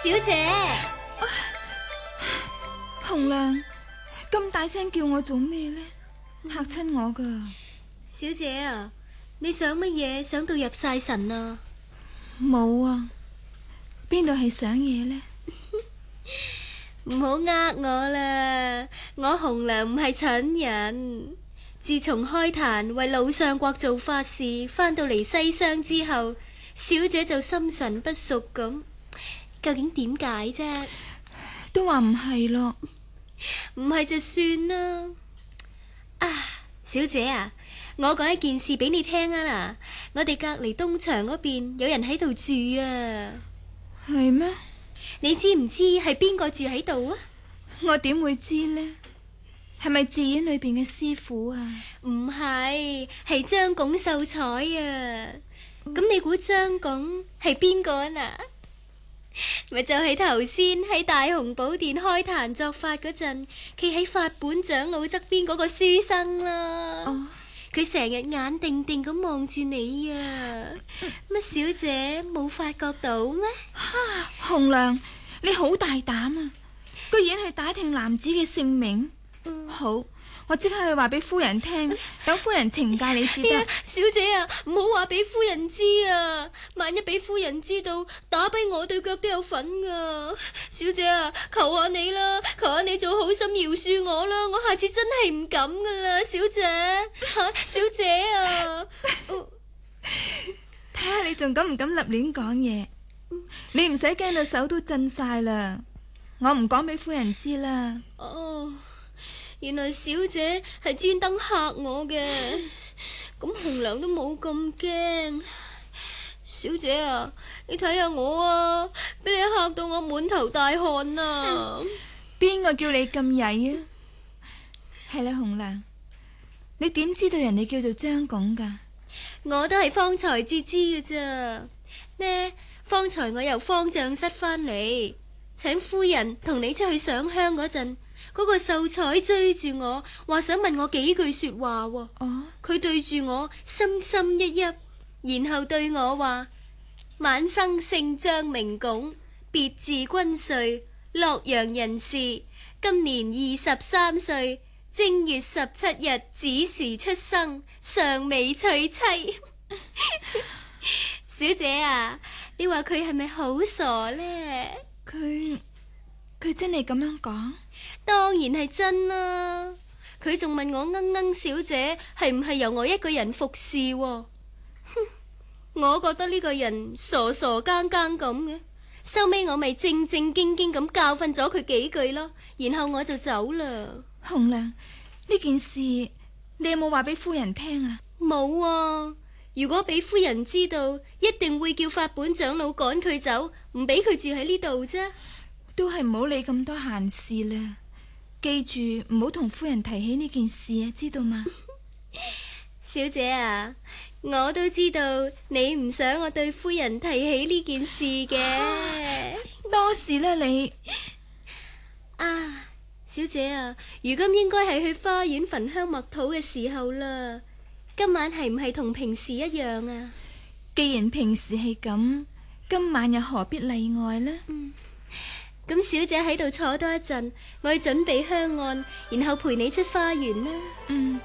小姐， 紅娘，咁大聲叫我做咩呢？嚇親我噶。 小姐啊，你想乜嘢？想到入晒神啊？ 冇啊，邊度係想嘢呢？ 唔好呃我啦，我紅娘唔係蠢人。自從開壇為老相國做法事，翻到嚟西廂之後，小姐就心神不屬咁。究竟點解啫？ 都話唔係咯。 唔係就算啦。啊，小姐啊，我講一件事俾你聽啊嗱，我哋隔籬東牆嗰邊有人喺度住啊。 係咩？ 你知唔知係邊個住喺度啊？ 我點會知呢？係咪寺院裏邊嘅師傅啊？ 唔係，係張拱秀才啊。咁你估張拱係邊個啊嗱？咪就係頭先喺大雄寶殿開壇作法嗰陣，企喺法本長老側邊嗰個書生啦。 哦， 佢成日眼定定咁望住你啊。乜小姐冇發覺到咩？ 紅娘，你好大膽啊！居然去打聽男子嘅姓名。好，我即刻去話俾夫人聽，等夫人懲戒你至得。 小姐啊，唔好話俾夫人知啊！萬一俾夫人知道，打跛我對腳都有份噶。小姐啊，求下你啦，求下你做好心饒恕我啦，我下次真係唔敢噶啦，小姐小姐啊！ 睇下你仲敢唔敢立亂講嘢？你唔使驚到手都震晒啦，我唔講俾夫人知啦。 哦，原來小姐係專登嚇我嘅，咁紅娘都冇咁驚。小姐啊，你睇下我啊，俾你嚇到我滿頭大汗啊！ 邊個叫你咁曳啊？係啦，紅娘，你點知道人哋叫做張拱噶？ 我都係方才至知嘅咋。呢，方才我由方丈室翻嚟，請夫人同你出去上香嗰陣，嗰個秀才追住我，話想問我幾句說話喎。 哦， 佢對住我深深一泣，然後對我話：晚生姓張名拱，別字君瑞，洛陽人士，今年23歲，正月17日子時出生，尚未娶妻。小姐啊，你話佢係咪好傻呢？ 佢真係咁樣講？ 當然係真啦。佢仲問我小姐係唔係由我一個人服侍喎。我覺得呢個人傻傻更更咁嘅，收尾我咪正正經經咁教訓咗佢幾句咯，然後我就走啦。 紅娘，呢件事你有冇話俾夫人聽啊？ 冇啊，如果俾夫人知道，一定會叫法本長老趕佢走，唔俾佢住喺呢度啫。 都係唔好理咁多閒事啦，記住唔好同夫人提起呢件事啊，知道嗎？ 小姐啊，我都知道你唔想我對夫人提起呢件事嘅。 多事啦你。 啊，小姐啊，如今應該係去花園焚香默禱嘅時候啦。今晚係唔係同平時一樣啊？ 既然平時係咁，今晚又何必例外呢？ 咁小姐喺度坐多一陣，我去準備香案，然後陪你出花園啦。